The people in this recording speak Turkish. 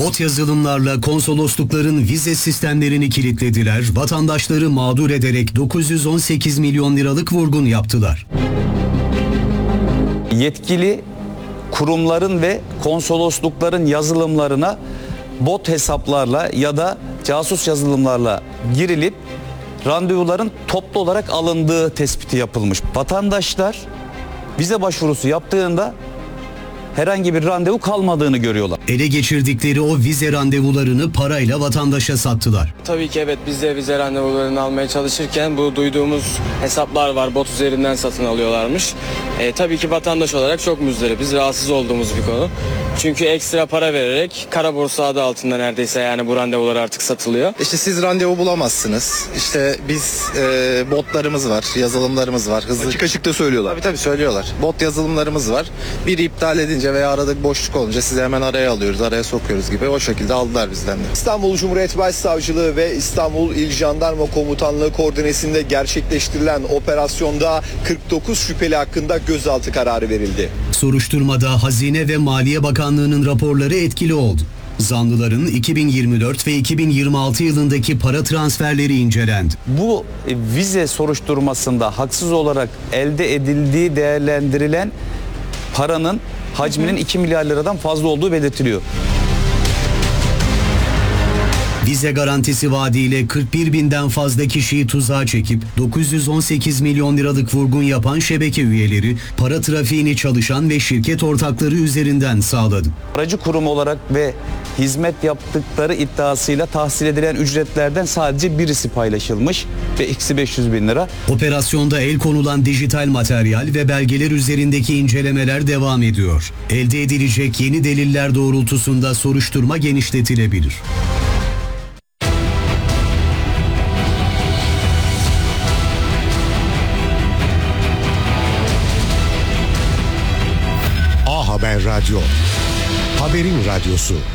Bot yazılımlarla konsoloslukların vize sistemlerini kilitlediler, vatandaşları mağdur ederek 918 milyon liralık vurgun yaptılar. Yetkili kurumların ve konsoloslukların yazılımlarına bot hesaplarla ya da casus yazılımlarla girilip randevuların toplu olarak alındığı tespiti yapılmış. Vatandaşlar vize başvurusu yaptığında herhangi bir randevu kalmadığını görüyorlar. Ele geçirdikleri o vize randevularını parayla vatandaşa sattılar. Tabii ki evet, biz de vize randevularını almaya çalışırken bu duyduğumuz hesaplar var, bot üzerinden satın alıyorlarmış. Tabii ki vatandaş olarak çok muzdaripiz, rahatsız olduğumuz bir konu. Çünkü ekstra para vererek kara borsa adı altında neredeyse yani bu randevular artık satılıyor. İşte siz randevu bulamazsınız. İşte biz botlarımız var, yazılımlarımız var. Hızlı... Açık açık da söylüyorlar. Tabii söylüyorlar. Bot yazılımlarımız var. Biri iptal edince veya arada bir boşluk olunca sizi hemen araya alıyoruz, araya sokuyoruz gibi. O şekilde aldılar bizden de. İstanbul Cumhuriyet Başsavcılığı ve İstanbul İl Jandarma Komutanlığı koordinesinde gerçekleştirilen operasyonda 49 şüpheli hakkında gözaltı kararı verildi. Soruşturmada Hazine ve Maliye Bakanlığı'nın raporları etkili oldu. Zanlıların 2024 ve 2026 yılındaki para transferleri incelendi. Bu vize soruşturmasında haksız olarak elde edildiği değerlendirilen paranın hacminin 2 milyar liradan fazla olduğu belirtiliyor. Vize garantisi vaadiyle 41 binden fazla kişiyi tuzağa çekip 918 milyon liralık vurgun yapan şebeke üyeleri para trafiğini çalışan ve şirket ortakları üzerinden sağladı. Aracı kurum olarak ve hizmet yaptıkları iddiasıyla tahsil edilen ücretlerden sadece birisi paylaşılmış ve eksi 500 bin lira. Operasyonda el konulan dijital materyal ve belgeler üzerindeki incelemeler devam ediyor. Elde edilecek yeni deliller doğrultusunda soruşturma genişletilebilir. Haber Radyo. Haberin radyosu.